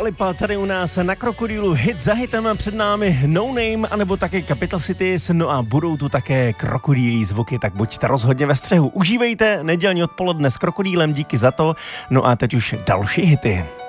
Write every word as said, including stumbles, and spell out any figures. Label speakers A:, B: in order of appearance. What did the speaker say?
A: Lipa tady u nás na Krokodýlu, hit za hitem, před námi No Name, anebo také Capital Cities, no a budou tu také krokodýlí zvuky, tak buďte rozhodně ve střehu. Užívejte nedělní odpoledne s Krokodýlem, díky za to, no a teď už další hity.